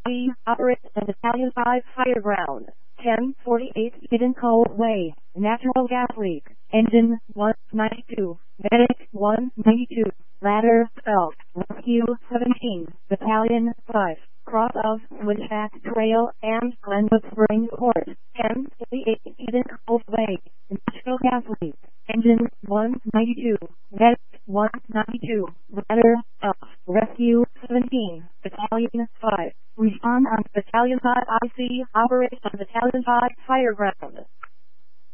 IE operates on Battalion 5 higher ground. 1048 Hidden Cove Way, natural gas leak. Engine 192, medic 192, ladder 12, rescue 17, Battalion 5, cross of Switchback Trail and Glenwood Spring Court. 1048 Hidden Cove Way, natural gas leak. Engine 192, medic 192, ladder 12, rescue 17, Battalion 5. Respond on Battalion 5 IC, operates on Battalion 5 higher ground.